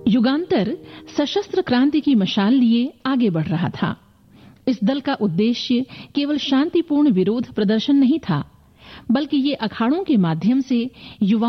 युगांतर सशस्त्र क्रांति की मशाल लिए आगे बढ़ रहा था। इस दल का उद्देश्य केवल शांतिपूर्ण विरोध प्रदर्शन नहीं था, बल्कि ये अखाड़ों के माध्यम से युवाओं